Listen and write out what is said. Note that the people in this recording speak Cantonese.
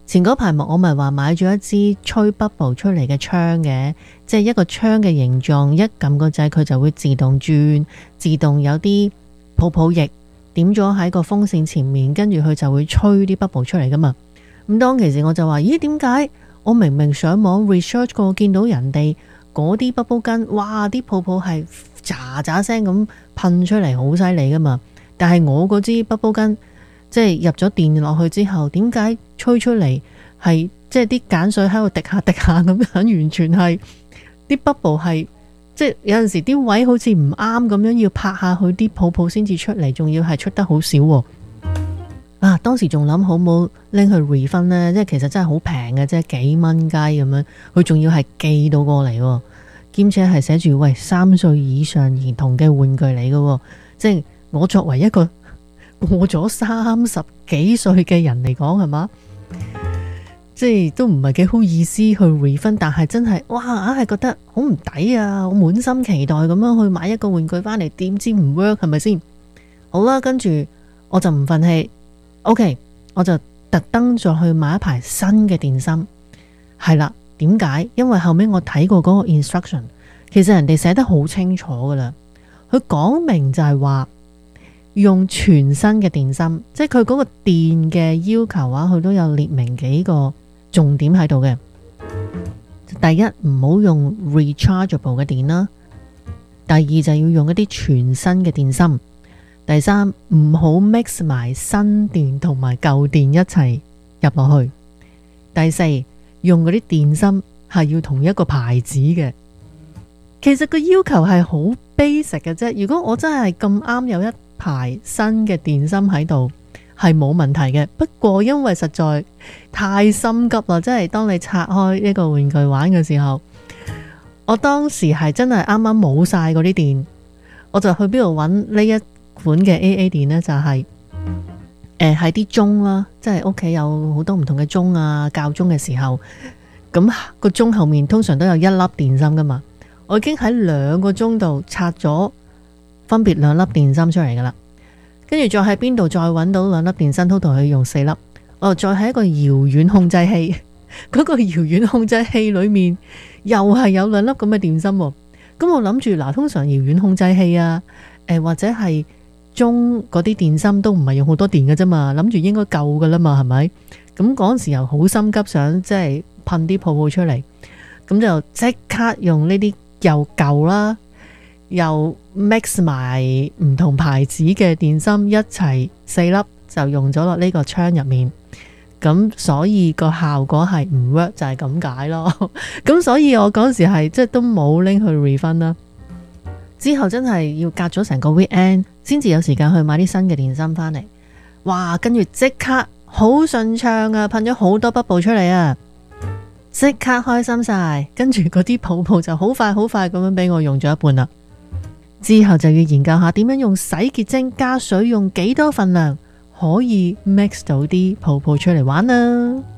前嗰排我咪話買咗一支吹 bubble 出嚟嘅槍嘅，即係一個槍嘅形狀，一撳個掣佢就會自動轉，自動有啲泡泡液點咗喺個風扇前面，跟住佢就會吹啲 bubble 出嚟噶嘛。咁當其時我就話，咦，點解我明明上網 research 過，見到人哋嗰啲 bubble gun，哇，啲泡泡係喳喳聲咁噴出嚟，好犀利噶嘛，但係我嗰支 bubble gun即係入咗電落去之後，點解吹出嚟係即係啲鹼水喺度滴下滴下咁樣，完全係啲 bubble 係即係有陣時啲位好似唔啱咁樣，要拍下佢啲泡泡先至出嚟，仲要係出得好少喎。當時仲諗好冇拎去 refund 呢，即係其實真係好平嘅，即係幾蚊雞咁樣，佢仲要係寄到過嚟，兼且係寫住喂3歲以上兒童嘅玩具嚟嘅，即係我作為一個過咗30幾歲嘅人嚟講，係嘛，即係都唔係幾好意思去 refund，但係真係哇，硬係覺得好唔抵啊！我滿心期待咁樣去買一個玩具翻嚟，點知唔 work， 係咪先？好啦，跟住我就唔忿氣，OK， 我就特登再去買一排新嘅電芯。係啦，點解？因為後尾我睇過嗰個 instruction， 其實人哋寫得好清楚噶啦，佢講明就係話用全新嘅電芯，即係佢嗰個電嘅要求啊，佢都有列明幾個重點喺度嘅。第一，唔好用 rechargeable 嘅電啦；第二，就要用一啲全新嘅電芯；第三，唔好 mix 埋新電同埋舊電一齊入落去；第四，用嗰啲電芯係要同一個牌子嘅。其實個要求係好 basic 嘅啫。如果我真係咁啱有一排新嘅電芯喺度，係冇問題嘅。不過因為實在太心急啦，即係當你拆開一個玩具玩嘅時候，我當時係真係啱啱冇晒嗰啲電，我就去邊度揾呢一款嘅 AA 電呢？就係係啲鐘啦，即係屋企有好多唔同嘅鐘啊，校鐘嘅時候，咁個鐘後面通常都有一粒電芯噶嘛。我已經喺2個鐘度拆咗分別2粒電芯出嚟噶啦，跟住再喺邊度再揾到2粒電芯，total去用4粒。我再喺一個遙遠控制器，嗰個遙遠控制器裏面又係有2粒咁嘅電芯。咁我諗住嗱，通常遙遠控制器啊，或者係鐘嗰啲電芯都唔係用好多電嘅啫嘛，諗住應該夠噶啦嘛，係咪？咁嗰陣時又好心急，想即係噴啲泡泡出嚟，咁就即刻用呢啲又舊啦，又 mix 埋唔同牌子嘅電芯一齊4粒，就用咗落呢個槍入面。咁所以個效果係唔 work， 就係咁解咯。咁所以我嗰時係即係都冇拎去 refund 啦。之後真係要隔咗成個 weekend 先至有時間去買啲新嘅電芯翻嚟。哇！跟住即刻好順暢啊，噴咗好多 bubble 出嚟啊！即刻開心晒，跟住嗰啲泡泡就好快好快咁樣俾我用咗一半啦。之後就要研究下點樣用洗潔精加水，用幾多份量可以 mix 到啲泡泡出嚟玩啦。